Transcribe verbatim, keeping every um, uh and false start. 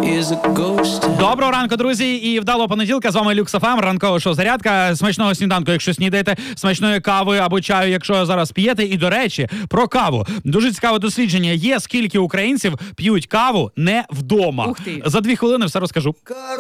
Доброго ранку, друзі, і вдалого понеділка. З вами Люкс еф ем, ранкове шоу «Зарядка». Смачного сніданку, якщо снідаєте, смачної кави або чаю, якщо зараз п'єте. І, до речі, про каву. Дуже цікаве дослідження є, скільки українців п'ють каву не вдома. Ух ти. За дві хвилини все розкажу.